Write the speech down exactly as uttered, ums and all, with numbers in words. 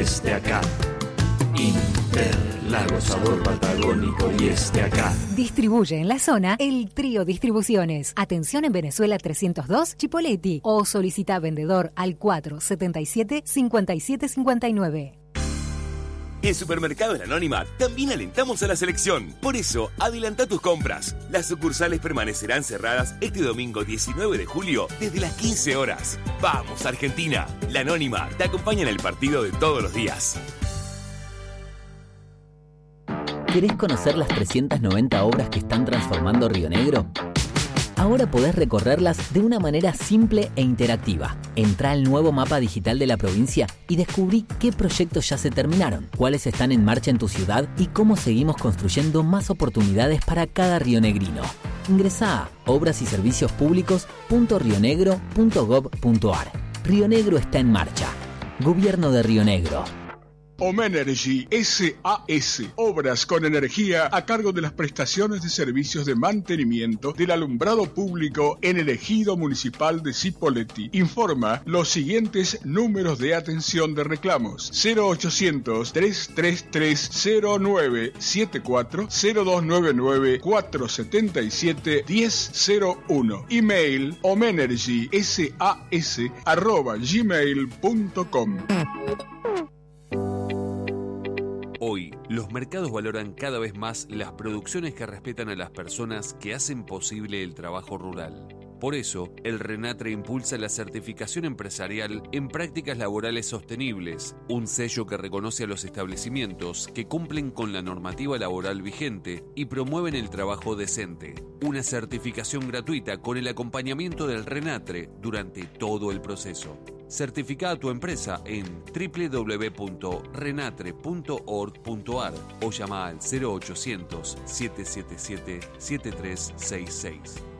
esté acá. Interlagos, sabor patagónico y esté acá. Distribuye en la zona el Trío Distribuciones. Atención en Venezuela trescientos dos, Chipoleti. O solicita vendedor al cuatro setenta y siete, cincuenta y siete cincuenta y nueve. En Supermercados La Anónima también alentamos a la selección. Por eso, adelanta tus compras. Las sucursales permanecerán cerradas este domingo diecinueve de julio desde las quince horas. ¡Vamos, Argentina! La Anónima te acompaña en el partido de todos los días. ¿Querés conocer las trescientas noventa obras que están transformando Río Negro? Ahora podés recorrerlas de una manera simple e interactiva. Entrá al nuevo mapa digital de la provincia y descubrí qué proyectos ya se terminaron, cuáles están en marcha en tu ciudad y cómo seguimos construyendo más oportunidades para cada rionegrino. Ingresá a obras y servicios públicos punto rionegro punto gob punto ar. Río Negro está en marcha. Gobierno de Río Negro. Omenergy S A S, obras con energía a cargo de las prestaciones de servicios de mantenimiento del alumbrado público en el ejido municipal de Cipolletti. Informa los siguientes números de atención de reclamos: cero ochocientos, trescientos treinta y tres, cero nueve setenta y cuatro, cero dos noventa y nueve, cuatrocientos setenta y siete, diez cero uno. Email omenergysas arroba gmail punto com. Hoy, los mercados valoran cada vez más las producciones que respetan a las personas que hacen posible el trabajo rural. Por eso, el RENATRE impulsa la certificación empresarial en prácticas laborales sostenibles, un sello que reconoce a los establecimientos que cumplen con la normativa laboral vigente y promueven el trabajo decente. Una certificación gratuita con el acompañamiento del RENATRE durante todo el proceso. Certifica a tu empresa en doble u doble u doble u punto renatre punto org punto ar o llama al cero ochocientos, siete siete siete, siete tres seis seis.